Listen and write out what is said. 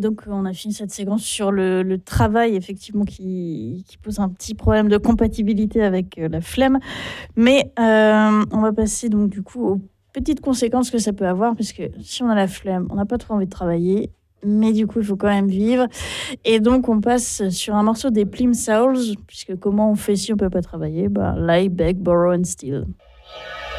donc on a fini cette séquence sur le travail effectivement qui pose un petit problème de compatibilité avec, la flemme. Mais, on va passer donc du coup aux petites conséquences que ça peut avoir, puisque si on a la flemme, on n'a pas trop envie de travailler, mais du coup, il faut quand même vivre et donc on passe sur un morceau des Plimsouls, puisque comment on fait si on peut pas travailler? Bah, lie, beg, borrow and steal.